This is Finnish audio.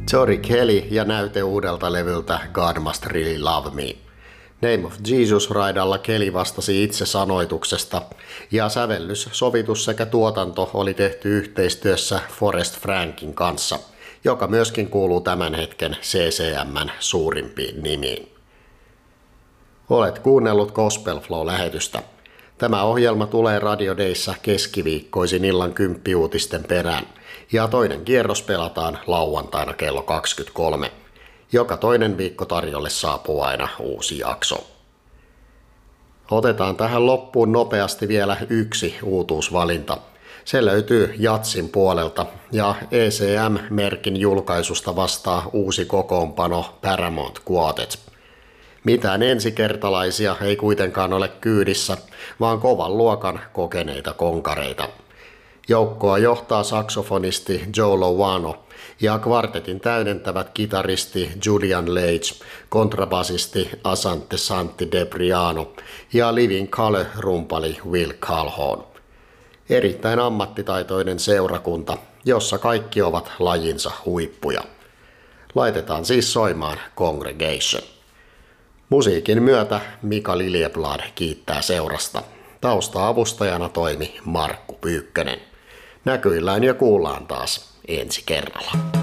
Tori Kelly ja näyte uudelta levyltä God Must Really Love Me. Name of Jesus-raidalla Kelly vastasi itse sanoituksesta, ja sävellys, sovitus sekä tuotanto oli tehty yhteistyössä Forrest Frankin kanssa, joka myöskin kuuluu tämän hetken CCM:n suurimpiin nimiin. Olet kuunnellut Gospel Flow-lähetystä. Tämä ohjelma tulee Radio Dayssä keskiviikkoisin illan 10 uutisten perään, ja toinen kierros pelataan lauantaina kello 23. Joka toinen viikko tarjolle saapuu aina uusi jakso. Otetaan tähän loppuun nopeasti vielä yksi uutuusvalinta. Se löytyy Jatsin puolelta, ja ECM-merkin julkaisusta vastaa uusi kokoonpano Paramount Quartet. Mitään ensikertalaisia ei kuitenkaan ole kyydissä, vaan kovan luokan kokeneita konkareita. Joukkoa johtaa saksofonisti Joe Lovano ja kvartetin täydentävät kitaristi Julian Lage, kontrabasisti Asante Santi Debriano ja Living Colour-rumpali Will Calhoun. Erittäin ammattitaitoinen seurakunta, jossa kaikki ovat lajinsa huippuja. Laitetaan siis soimaan Congregation. Musiikin myötä Mika Liljeblad kiittää seurasta. Tausta-avustajana toimi Markku Pyykkönen. Näkyillään ja kuullaan taas ensi kerralla.